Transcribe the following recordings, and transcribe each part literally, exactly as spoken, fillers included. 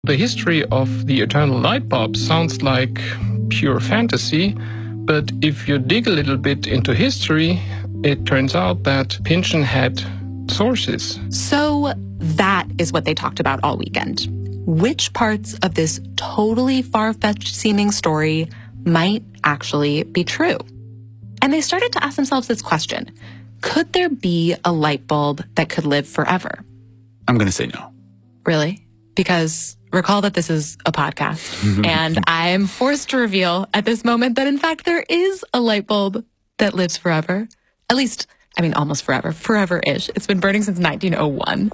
The history of the eternal light bulb sounds like pure fantasy, but if you dig a little bit into history, it turns out that Pynchon had sources. So that is what they talked about all weekend. Which parts of this totally far-fetched seeming story might actually be true? And they started to ask themselves this question: could there be a light bulb that could live forever? I'm going to say no. Really? Because recall that this is a podcast, and I am forced to reveal at this moment that, in fact, there is a light bulb that lives forever. At least, I mean, almost forever. Forever-ish. It's been burning since nineteen oh one.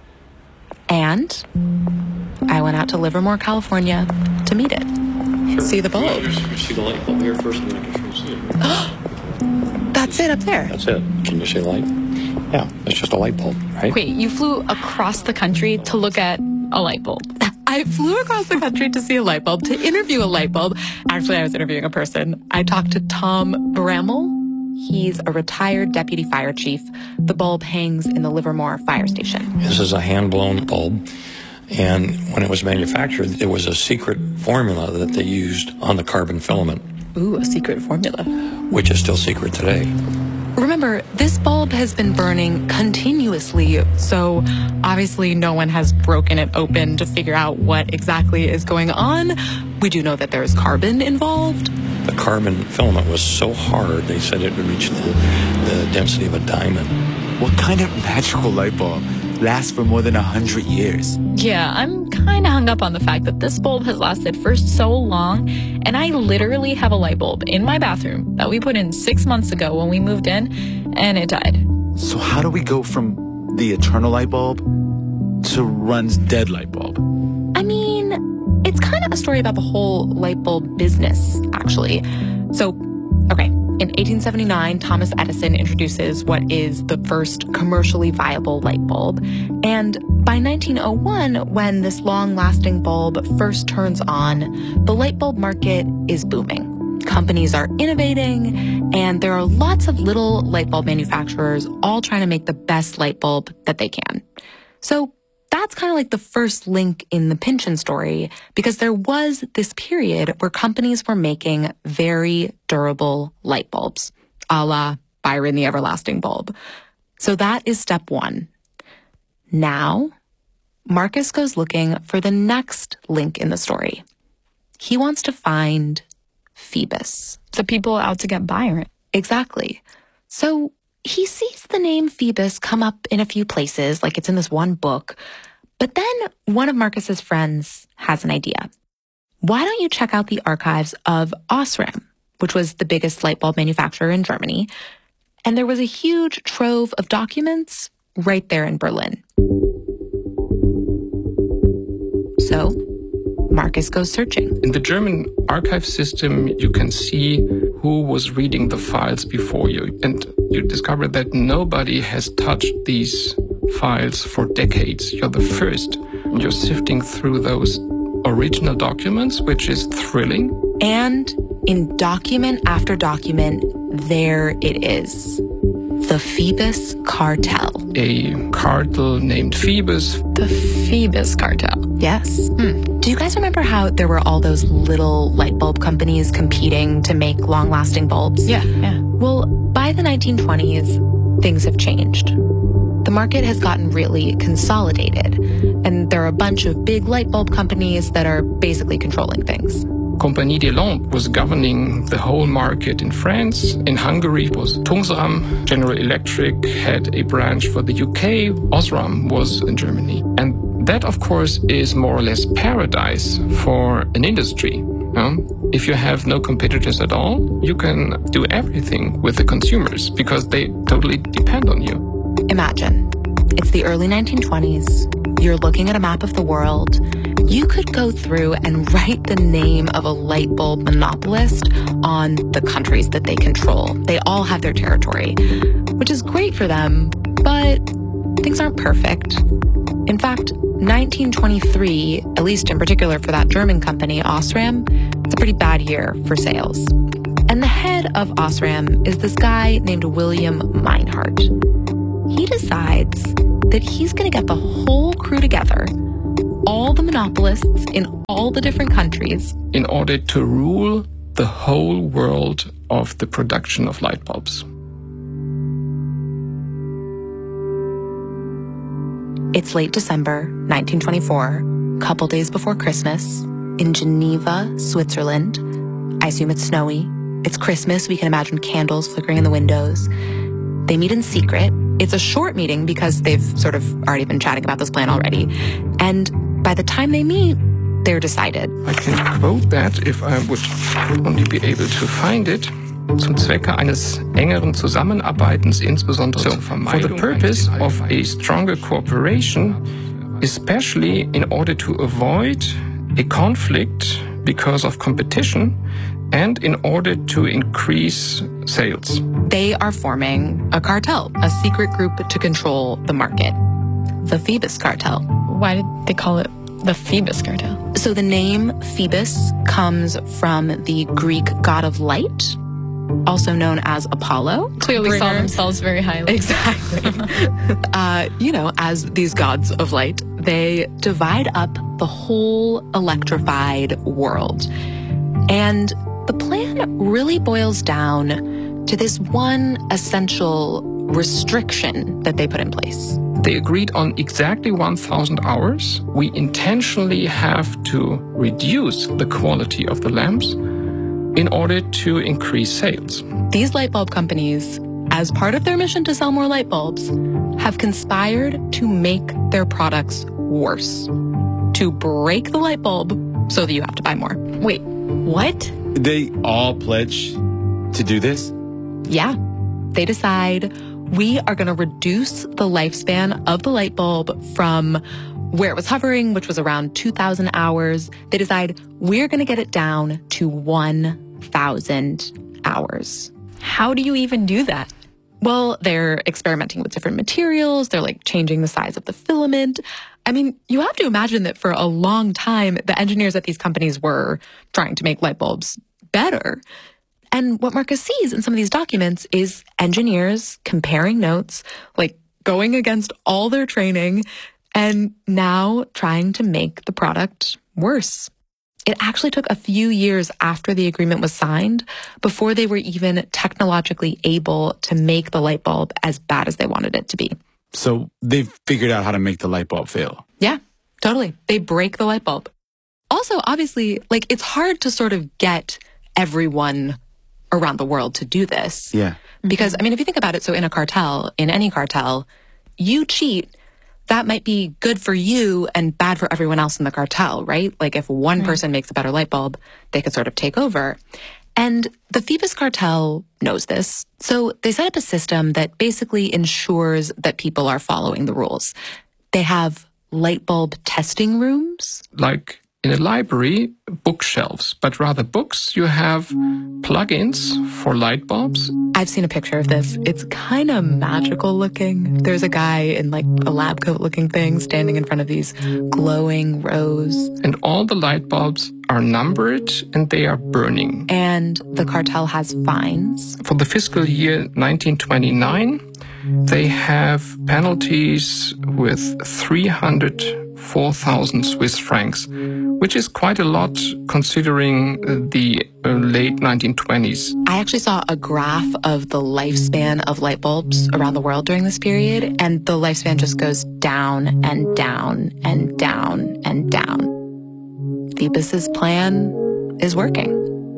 And I went out to Livermore, California to meet it. Sure. See the bulb. Well, you see the light bulb here first, and then I can show you see it. That's it up there. That's it. Can you see light? Yeah, it's just a light bulb, right? Wait, you flew across the country to look at a light bulb? I flew across the country to see a light bulb, to interview a light bulb. Actually, I was interviewing a person. I talked to Tom Bramall. He's a retired deputy fire chief. The bulb hangs in the Livermore fire station. This is a hand-blown bulb, and when it was manufactured, it was a secret formula that they used on the carbon filament. Ooh, a secret formula. Which is still secret today. Remember, this bulb has been burning continuously, so obviously no one has broken it open to figure out what exactly is going on. We do know that there's carbon involved. The carbon filament was so hard, they said it would reach the, the density of a diamond. What kind of magical light bulb lasts for more than a hundred years? Yeah, I'm kind of hung up on the fact that this bulb has lasted for so long, and I literally have a light bulb in my bathroom that we put in six months ago when we moved in, and it died. So how do we go from the eternal light bulb to Run's dead light bulb? I mean, it's kind of a story about the whole light bulb business, actually. So, okay. In eighteen seventy-nine, Thomas Edison introduces what is the first commercially viable light bulb. And by nineteen oh one, when this long-lasting bulb first turns on, the light bulb market is booming. Companies are innovating, and there are lots of little light bulb manufacturers all trying to make the best light bulb that they can. So that's kind of like the first link in the Pynchon story, because there was this period where companies were making very durable light bulbs, a la Byron the Everlasting Bulb. So that is step one. Now, Marcus goes looking for the next link in the story. He wants to find Phoebus. The people out to get Byron. Exactly. So he sees the name Phoebus come up in a few places, like it's in this one book. But then one of Marcus's friends has an idea. Why don't you check out the archives of Osram, which was the biggest light bulb manufacturer in Germany? And there was a huge trove of documents right there in Berlin. So Marcus goes searching. In the German archive system, you can see who was reading the files before you. And you discover that nobody has touched these files for decades. You're the first. You're sifting through those original documents, which is thrilling. And in document after document, there it is. The Phoebus Cartel. A cartel named Phoebus. The Phoebus Cartel. Yes. Hmm. Do you guys remember how there were all those little light bulb companies competing to make long-lasting bulbs? Yeah, yeah. Well, by the nineteen twenties, things have changed. The market has gotten really consolidated, and there are a bunch of big light bulb companies that are basically controlling things. Compagnie des Lampes was governing the whole market in France. In Hungary was Tungsram. General Electric had a branch for the U K. Osram was in Germany. And that, of course, is more or less paradise for an industry. You know? If you have no competitors at all, you can do everything with the consumers because they totally depend on you. Imagine, it's the early nineteen twenties. You're looking at a map of the world. You could go through and write the name of a light bulb monopolist on the countries that they control. They all have their territory, which is great for them, but things aren't perfect. In fact, nineteen twenty-three, at least in particular for that German company, Osram, it's a pretty bad year for sales. And the head of Osram is this guy named William Meinhardt. He decides that he's going to get the whole crew together, all the monopolists in all the different countries in order to rule the whole world of the production of light bulbs. It's late December nineteen twenty-four, a couple days before Christmas, in Geneva, Switzerland. I assume it's snowy. It's Christmas. We can imagine candles flickering in the windows. They meet in secret. It's a short meeting because they've sort of already been chatting about this plan already. And by the time they meet, they're decided. I can quote that if I would only be able to find it. Zum Zwecke eines engeren Zusammenarbeitens, insbesondere so, zur Vermeidung for the purpose of a stronger cooperation, especially in order to avoid a conflict because of competition and in order to increase sales. They are forming a cartel, a secret group to control the market. The Phoebus Cartel. Why did they call it the Phoebus Cartel? So the name Phoebus comes from the Greek god of light, also known as Apollo. Clearly Bringer. saw themselves very highly. Exactly. uh, you know, as these gods of light, they divide up the whole electrified world. And the plan really boils down to this one essential restriction that they put in place. They agreed on exactly one thousand hours. We intentionally have to reduce the quality of the lamps in order to increase sales. These light bulb companies, as part of their mission to sell more light bulbs, have conspired to make their products worse, to break the light bulb so that you have to buy more. Wait, what? They all pledge to do this? Yeah. They decide we are going to reduce the lifespan of the light bulb from where it was hovering, which was around two thousand hours. They decide we're going to get it down to one thousand hours. How do you even do that? Well, they're experimenting with different materials. They're like changing the size of the filament. I mean, you have to imagine that for a long time, the engineers at these companies were trying to make light bulbs better. And what Marcus sees in some of these documents is engineers comparing notes, like going against all their training, and now trying to make the product worse. It actually took a few years after the agreement was signed before they were even technologically able to make the light bulb as bad as they wanted it to be. So they've figured out how to make the light bulb fail. Yeah, totally. They break the light bulb. Also, obviously, like it's hard to sort of get everyone around the world to do this. Yeah. Because, I mean, if you think about it, so in a cartel, in any cartel, you cheat, that might be good for you and bad for everyone else in the cartel, right? Like if one person makes a better light bulb, they could sort of take over. And the Phoebus Cartel knows this. So they set up a system that basically ensures that people are following the rules. They have light bulb testing rooms. Like in a library, bookshelves, but rather books, you have plugins for light bulbs. I've seen a picture of this. It's kind of magical looking. There's a guy in like a lab coat looking thing standing in front of these glowing rows. And all the light bulbs are numbered and they are burning. And the cartel has fines. For the fiscal year nineteen twenty-nine, they have penalties with three hundred four thousand Swiss francs, which is quite a lot considering the uh, late nineteen twenties. I actually saw a graph of the lifespan of light bulbs around the world during this period, and the lifespan just goes down and down and down and down. Phoebus's plan is working.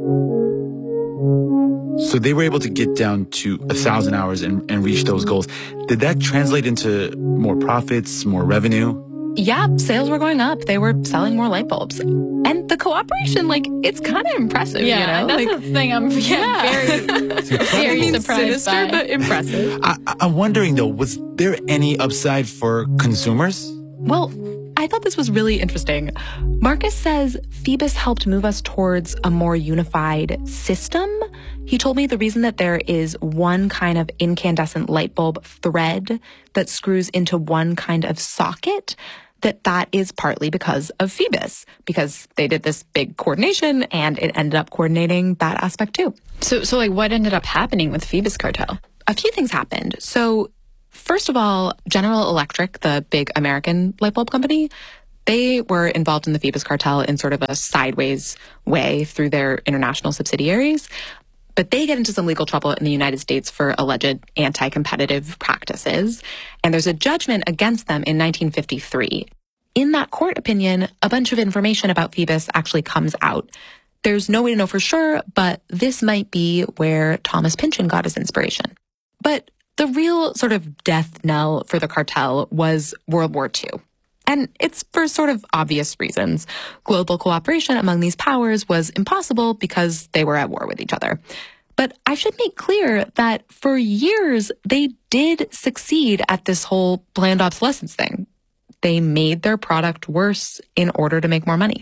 So they were able to get down to a thousand hours and, and reach those goals. Did that translate into more profits, more revenue? Yeah, sales were going up. They were selling more light bulbs. And the cooperation, like, it's kind of impressive, Yeah, you know? that's like, the thing I'm yeah, very, very it's surprised sinister, by. but impressive. I, I'm wondering, though, was there any upside for consumers? Well, I thought this was really interesting. Marcus says Phoebus helped move us towards a more unified system. He told me the reason that there is one kind of incandescent light bulb thread that screws into one kind of socket, that that is partly because of Phoebus, because they did this big coordination and it ended up coordinating that aspect too. So, so like what ended up happening with Phoebus Cartel? A few things happened. So first of all, General Electric, the big American light bulb company, They were involved in the Phoebus cartel in sort of a sideways way through their international subsidiaries. But they get into some legal trouble in the United States for alleged anti-competitive practices. And there's a judgment against them in nineteen fifty-three. In that court opinion, a bunch of information about Phoebus actually comes out. There's no way to know for sure, but this might be where Thomas Pynchon got his inspiration. But the real sort of death knell for the cartel was World War Two. And it's for sort of obvious reasons. Global cooperation among these powers was impossible because they were at war with each other. But I should make clear that for years, they did succeed at this whole planned obsolescence thing. They made their product worse in order to make more money.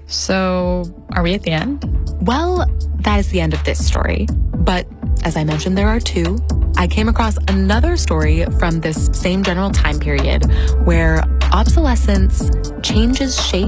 So, are we at the end? Well, that is the end of this story. But as I mentioned, there are two. I came across another story from this same general time period where obsolescence changes shape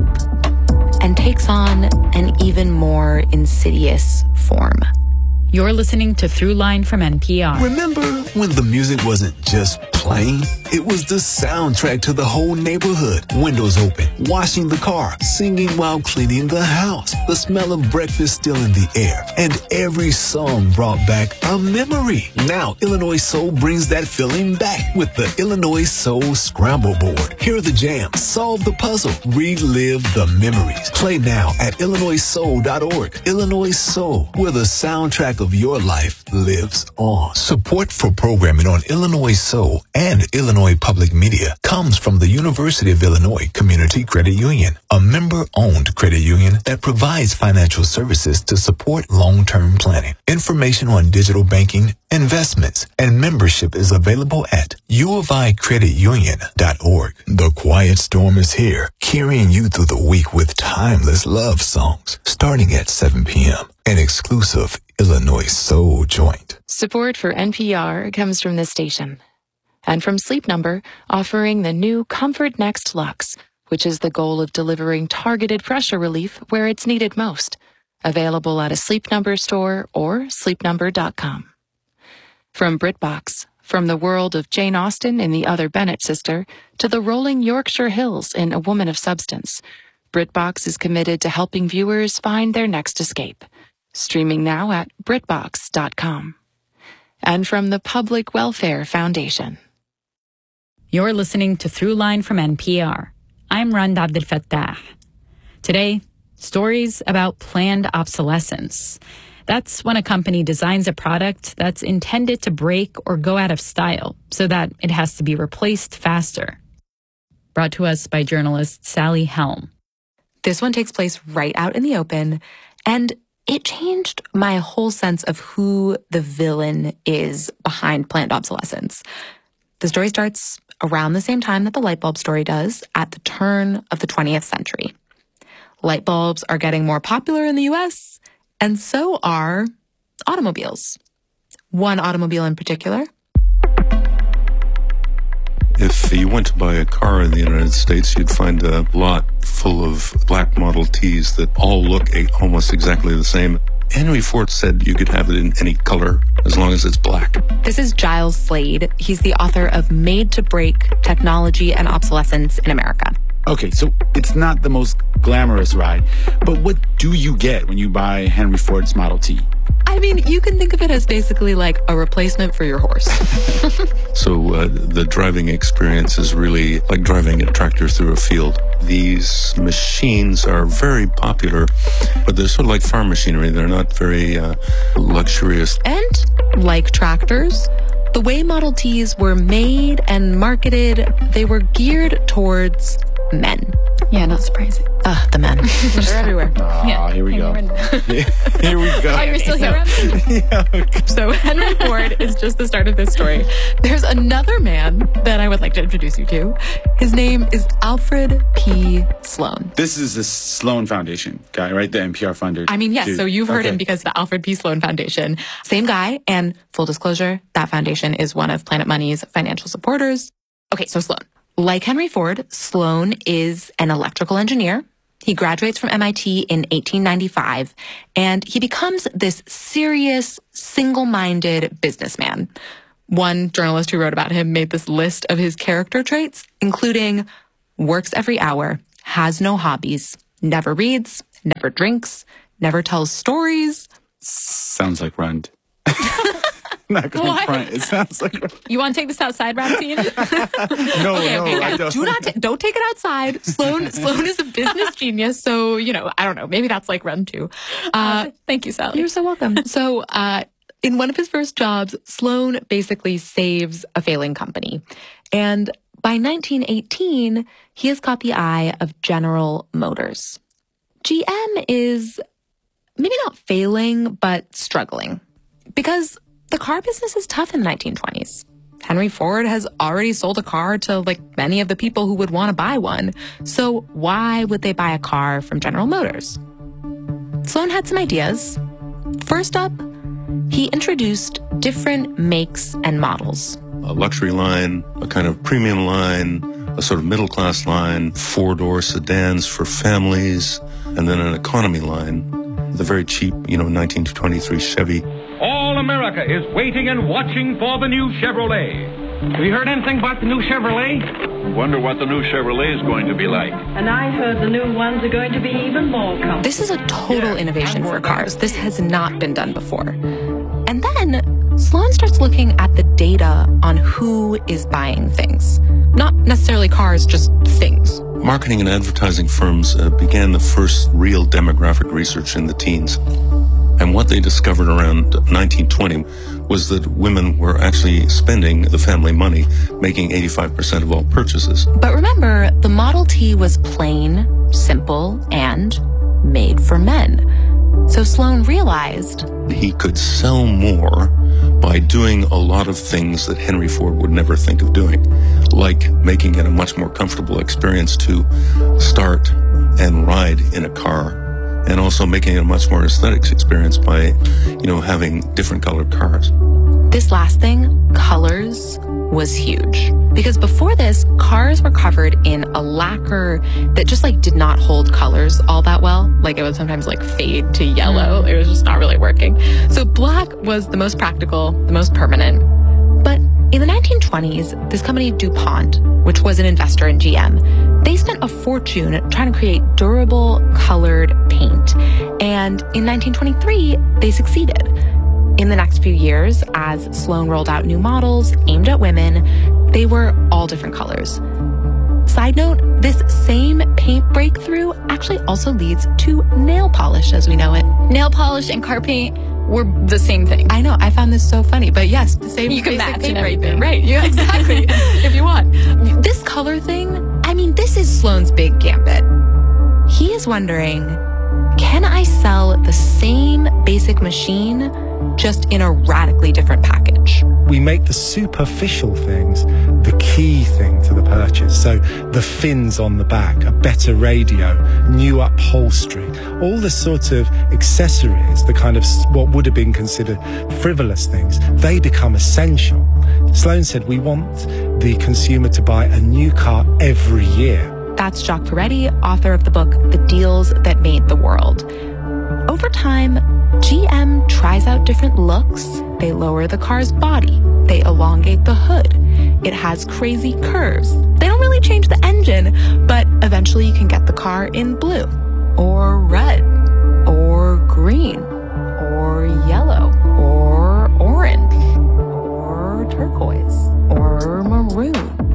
and takes on an even more insidious form. You're listening to Throughline from N P R. Remember when the music wasn't just playing? It was the soundtrack to the whole neighborhood. Windows open, washing the car, singing while cleaning the house. The smell of breakfast still in the air. And every song brought back a memory. Now, Illinois Soul brings that feeling back with the Illinois Soul Scramble Board. Hear the jam, solve the puzzle, relive the memories. Play now at illinois soul dot org. Illinois Soul, where the soundtrack of your life lives on. Support for programming on Illinois Soul and Illinois Public Media comes from the University of Illinois Community Credit Union, a member-owned credit union that provides financial services to support long-term planning. Information on digital banking, investments, and membership is available at u of i credit union dot org. The quiet storm is here, carrying you through the week with timeless love songs, starting at seven p.m. An exclusive Illinois Soul joint. Support for N P R comes from this station. And from Sleep Number, offering the new Comfort Next Luxe, which is the goal of delivering targeted pressure relief where it's needed most. Available at a Sleep Number store or sleep number dot com. From BritBox, from the world of Jane Austen in The Other Bennett Sister to the rolling Yorkshire Hills in A Woman of Substance, BritBox is committed to helping viewers find their next escape. Streaming now at brit box dot com. And from the Public Welfare Foundation. You're listening to Throughline from N P R. I'm Rand Abdel Fattah. Today, stories about planned obsolescence. That's when a company designs a product that's intended to break or go out of style so that it has to be replaced faster. Brought to us by journalist Sally Helm. This one takes place right out in the open, and it changed my whole sense of who the villain is behind planned obsolescence. The story starts around the same time that the light bulb story does, at the turn of the twentieth century. Light bulbs are getting more popular in the U S, and so are automobiles. One automobile in particular. If you went to buy a car in the United States, you'd find a lot full of black Model Ts that all look almost exactly the same. Henry Ford said you could have it in any color as long as it's black. This is Giles Slade. He's the author of Made to Break: Technology and Obsolescence in America. Okay, so it's not the most glamorous ride, but what do you get when you buy Henry Ford's Model T? I mean, you can think of it as basically like a replacement for your horse. So uh, the driving experience is really like driving a tractor through a field. These machines are very popular, but they're sort of like farm machinery. They're not very uh, luxurious. And like tractors, the way Model Ts were made and marketed, they were geared towards men. Yeah, not surprising. Ugh, the men. They're everywhere. Oh, Yeah. here we go. Here we go. Oh, you're still here? So Henry Ford is just the start of this story. There's another man that I would like to introduce you to. His name is Alfred P. Sloan. This is the Sloan Foundation guy, right? The N P R funder. I mean, yes, dude. so you've heard Okay. him because the Alfred P. Sloan Foundation. Same guy, and full disclosure, that foundation is one of Planet Money's financial supporters. Okay, so Sloan. Like Henry Ford, Sloan is an electrical engineer. He graduates from M I T in eighteen ninety-five, and he becomes this serious, single-minded businessman. One journalist who wrote about him made this list of his character traits, including works every hour, has no hobbies, never reads, never drinks, never tells stories. Sounds like Rund. Not going What? front. It sounds like Rund. You want to take this outside, Ramsey? No, Okay, no, okay, I yeah. don't. Do not, ta- don't take it outside. Sloan, Sloan is a business genius, so, you know, I don't know. Maybe that's like Run too. Uh, Thank you, Sally. You're so welcome. So, uh, in one of his first jobs, Sloan basically saves a failing company. And by nineteen eighteen, he has caught the eye of General Motors. G M is maybe not failing, but struggling. Because the car business is tough in the nineteen twenties. Henry Ford has already sold a car to like many of the people who would want to buy one. So why would they buy a car from General Motors? Sloan had some ideas. First up, he introduced different makes and models. A luxury line, a kind of premium line, a sort of middle-class line, four-door sedans for families, and then an economy line, the very cheap, you know, nineteen twenty-three Chevy. All America is waiting and watching for the new Chevrolet. Have you heard anything about the new Chevrolet? Wonder what the new Chevrolet is going to be like. And I heard the new ones are going to be even more comfortable. This is a total Yeah, innovation I'm for more cars. This has not been done before. And then Sloan starts looking at the data on who is buying things. Not necessarily cars, just things. Marketing and advertising firms uh, began the first real demographic research in the teens. And what they discovered around nineteen twenty was that women were actually spending the family money, making eighty-five percent of all purchases. But remember, the Model T was plain, simple, and made for men. So Sloan realized He could sell more by doing a lot of things that Henry Ford would never think of doing, like making it a much more comfortable experience to start and ride in a car, and also making it a much more aesthetics experience by, you know, having different colored cars. this last thing, colors, was huge. Because before this, cars were covered in a lacquer that just like did not hold colors all that well. Like it would sometimes like fade to yellow. It was just not really working. So black was the most practical, the most permanent. But in the nineteen twenties, this company DuPont, which was an investor in G M, they spent a fortune trying to create durable, colored paint. And in nineteen twenty-three, they succeeded. In the next few years, as Sloan rolled out new models aimed at women, they were all different colors. Side note, this same paint breakthrough actually also leads to nail polish as we know it. Nail polish and car paint were the same thing. I know, I found this so funny, but yes, the same You can basic match paint and right there. everything. Right, yeah, exactly, if you want. This color thing, I mean, this is Sloan's big gambit. He is wondering, can I sell the same basic machine just in a radically different package? We make the superficial things the key thing to the purchase. So the fins on the back, a better radio, new upholstery, all the sort of accessories, the kind of what would have been considered frivolous things, they become essential. Sloan said, we want the consumer to buy a new car every year. That's Jacques Peretti, author of the book, The Deals That Made the World. Over time, G M tries out different looks. They lower the car's body. They elongate the hood. It has crazy curves. They don't really change the engine, but eventually you can get the car in blue, or red, or green, or yellow, or orange, or turquoise, or maroon.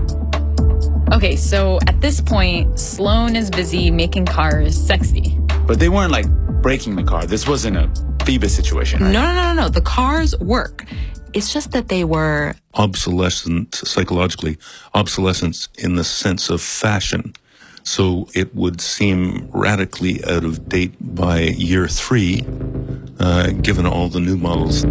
Okay, so at this point, Sloan is busy making cars sexy. But they weren't like breaking the car. This wasn't a Phoebus situation, right? No, no, no, no, no. The cars work. It's just that they were Obsolescent, psychologically, obsolescence in the sense of fashion. So it would seem radically out of date by year three, uh, given all the new models.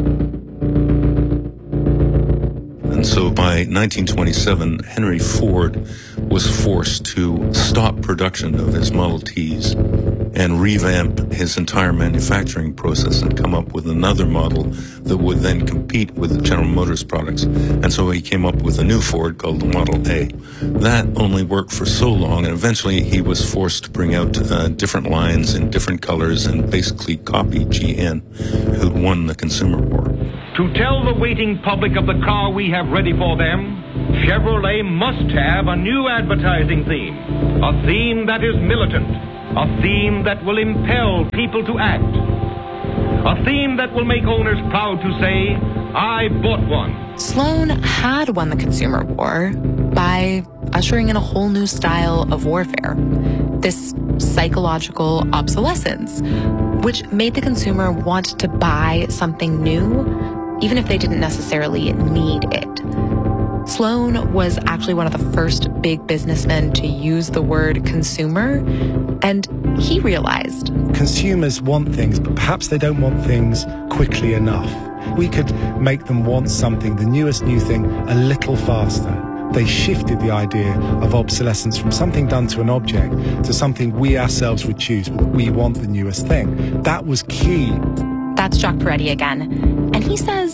And so by nineteen twenty-seven, Henry Ford was forced to stop production of his Model Ts and revamp his entire manufacturing process and come up with another model that would then compete with the General Motors products. And so he came up with a new Ford called the Model A. That only worked for so long, and eventually he was forced to bring out uh, different lines in different colors and basically copy G M, who'd won the consumer war. To tell the waiting public of the car we have ready for them, Chevrolet must have a new advertising theme. A theme that is militant. A theme that will impel people to act. A theme that will make owners proud to say, I bought one. Sloan had won the consumer war by ushering in a whole new style of warfare. This psychological obsolescence, which made the consumer want to buy something new, even if they didn't necessarily need it. Sloan was actually one of the first big businessmen to use the word consumer, and he realized consumers want things, but perhaps they don't want things quickly enough. We could make them want something, the newest new thing, a little faster. They shifted the idea of obsolescence from something done to an object to something we ourselves would choose. We want the newest thing. That was key. That's Jacques Peretti again. And he says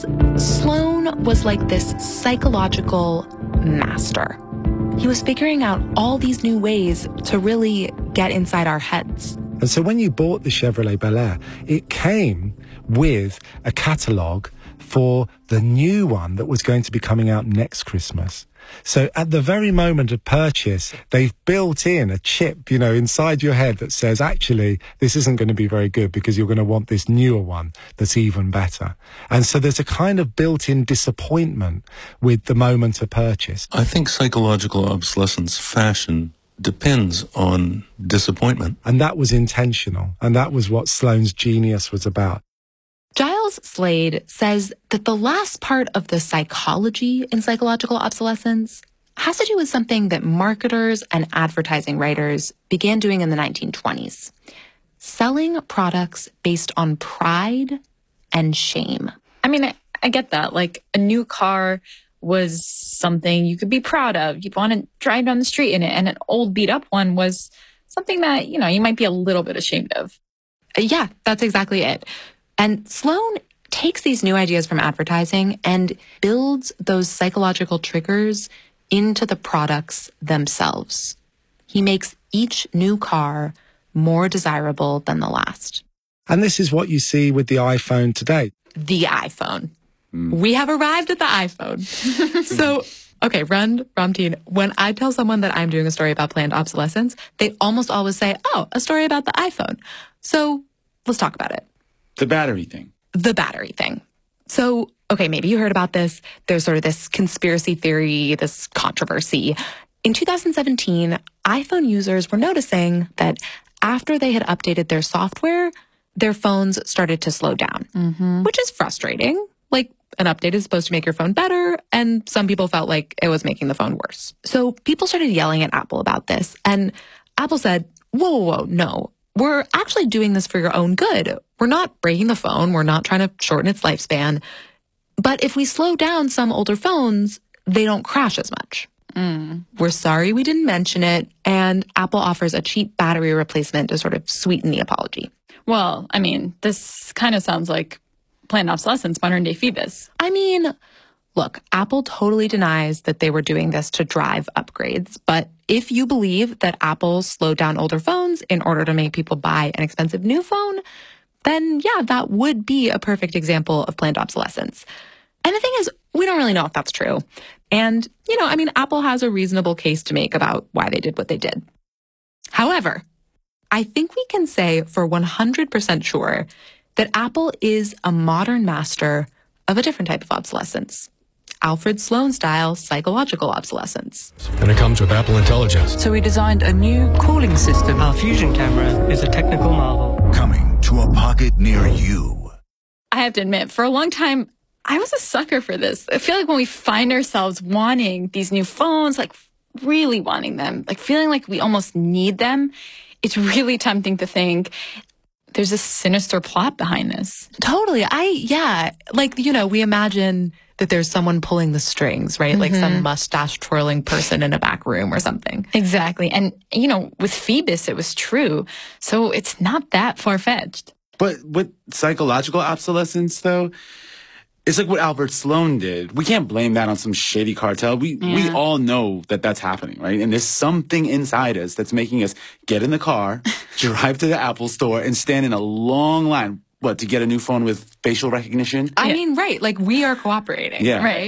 Sloan was like this psychological master. He was figuring out all these new ways to really get inside our heads. And so when you bought the Chevrolet Bel Air, it came with a catalogue for the new one that was going to be coming out next Christmas. So at the very moment of purchase, they've built in a chip, you know, inside your head that says, actually, this isn't going to be very good because you're going to want this newer one that's even better. And so there's a kind of built-in disappointment with the moment of purchase. I think psychological obsolescence, fashion, depends on disappointment. And that was intentional. And that was what Sloan's genius was about. Giles Slade says that the last part of the psychology in psychological obsolescence has to do with something that marketers and advertising writers began doing in the nineteen twenties. Selling products based on pride and shame. I mean, I, I get that. Like, a new car was something you could be proud of. You'd want to drive down the street in it. And an old beat-up one was something that, you know, you might be a little bit ashamed of. Yeah, that's exactly it. And Sloan takes these new ideas from advertising and builds those psychological triggers into the products themselves. He makes each new car more desirable than the last. And this is what you see with the iPhone today. The iPhone. Mm. We have arrived at the iPhone. So, okay, Rund, Ramtin, when I tell someone that I'm doing a story about planned obsolescence, they almost always say, oh, a story about the iPhone. So let's talk about it. The battery thing. The battery thing. So, okay, maybe you heard about this. There's sort of this conspiracy theory, this controversy. In two thousand seventeen, iPhone users were noticing that after they had updated their software, their phones started to slow down, mm-hmm. which is frustrating. Like, an update is supposed to make your phone better, and some people felt like it was making the phone worse. So people started yelling at Apple about this, and Apple said, whoa, whoa, whoa, no. We're actually doing this for your own good. We're not breaking the phone. We're not trying to shorten its lifespan. But if we slow down some older phones, they don't crash as much. Mm. We're sorry we didn't mention it. And Apple offers a cheap battery replacement to sort of sweeten the apology. Well, I mean, this kind of sounds like planned obsolescence, modern day Phoebus. I mean, look, Apple totally denies that they were doing this to drive upgrades. But if you believe that Apple slowed down older phones in order to make people buy an expensive new phone, then yeah, that would be a perfect example of planned obsolescence. And the thing is, we don't really know if that's true. And, you know, I mean, Apple has a reasonable case to make about why they did what they did. However, I think we can say for one hundred percent sure that Apple is a modern master of a different type of obsolescence. Alfred Sloan-style psychological obsolescence. And it comes with Apple Intelligence. So we designed a new cooling system. Our Fusion camera is a technical marvel. Coming to a pocket near you. I have to admit, for a long time, I was a sucker for this. I feel like when we find ourselves wanting these new phones, like really wanting them, like feeling like we almost need them, it's really tempting to think there's a sinister plot behind this. Totally. I, yeah. Like, you know, we imagine that there's someone pulling the strings, right? Mm-hmm. Like some mustache twirling person in a back room or something. Exactly. And, you know, with Phoebus, it was true. So it's not that far-fetched. But with psychological obsolescence, though, it's like what Albert Sloan did. We can't blame that on some shady cartel. We yeah. we all know that that's happening, right? And there's something inside us that's making us get in the car, drive to the Apple store, and stand in a long line. What, to get a new phone with facial recognition? I yeah. mean, right. Like, we are cooperating, yeah. right?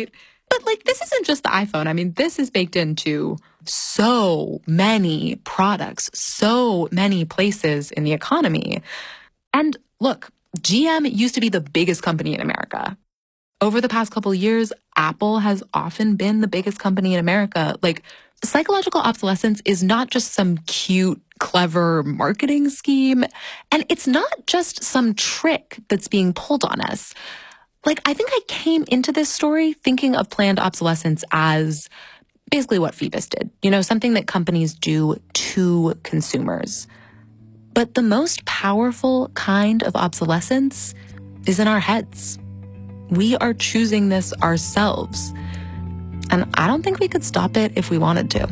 But like, this isn't just the iPhone. I mean, this is baked into so many products, so many places in the economy. And look, G M used to be the biggest company in America. Over the past couple of years, Apple has often been the biggest company in America. Like, psychological obsolescence is not just some cute, clever marketing scheme. And it's not just some trick that's being pulled on us. Like, I think I came into this story thinking of planned obsolescence as basically what Phoebus did. You know, something that companies do to consumers. But the most powerful kind of obsolescence is in our heads. We are choosing this ourselves. And I don't think we could stop it if we wanted to.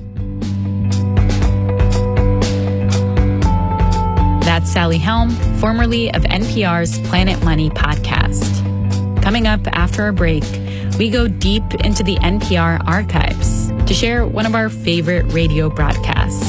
That's Sally Helm, formerly of N P R's Planet Money podcast. Coming up after our break, we go deep into the N P R archives to share one of our favorite radio broadcasts.